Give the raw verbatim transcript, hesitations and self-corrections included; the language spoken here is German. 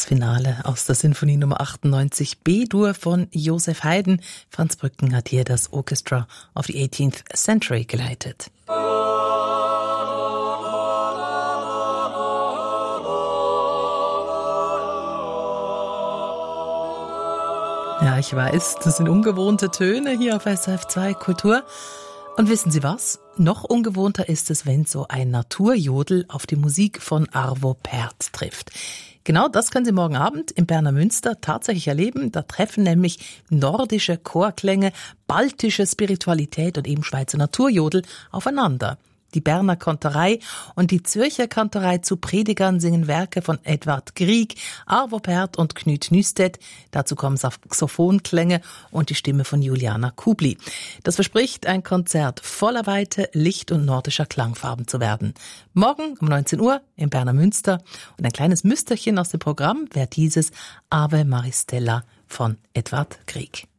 Das Finale aus der Sinfonie Nummer achtundneunzig B-Dur von Joseph Haydn. Franz Brücken hat hier das Orchestra of the eighteenth Century geleitet. Ja, ich weiß, das sind ungewohnte Töne hier auf S R F zwei Kultur. Und wissen Sie was? Noch ungewohnter ist es, wenn so ein Naturjodel auf die Musik von Arvo Pärt trifft. Genau das können Sie morgen Abend im Berner Münster tatsächlich erleben. Da treffen nämlich nordische Chorklänge, baltische Spiritualität und eben Schweizer Naturjodel aufeinander. Die Berner Kantorei und die Zürcher Kantorei zu Predigern singen Werke von Edvard Grieg, Arvo Pärt und Knut Nystedt. Dazu kommen Saxophonklänge und die Stimme von Juliana Kubli. Das verspricht ein Konzert voller Weite, Licht und nordischer Klangfarben zu werden. Morgen um neunzehn Uhr im Berner Münster. Und ein kleines Müsterchen aus dem Programm wäre dieses Ave Maristella von Edvard Grieg.